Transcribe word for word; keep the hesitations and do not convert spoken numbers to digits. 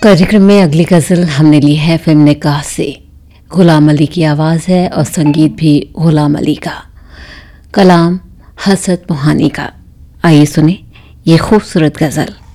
कार्यक्रम में अगली गज़ल हमने ली है फिल्म निकाह से। गुलाम अली की आवाज़ है और संगीत भी गुलाम अली का, कलाम हसरत मोहानी का। आइए सुने ये खूबसूरत गज़ल।